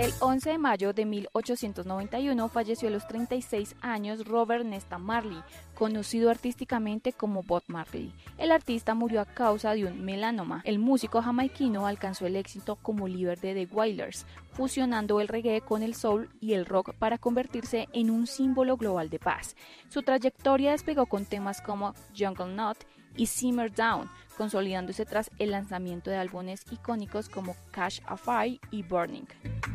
El 11 de mayo de 1891 falleció a los 36 años Robert Nesta Marley, conocido artísticamente como Bob Marley. El artista murió a causa de un melanoma. El músico jamaiquino alcanzó el éxito como líder de The Wailers, fusionando el reggae con el soul y el rock para convertirse en un símbolo global de paz. Su trayectoria despegó con temas como Jungle Knot y Simmer Down, consolidándose tras el lanzamiento de álbumes icónicos como Catch a Fire y Burning.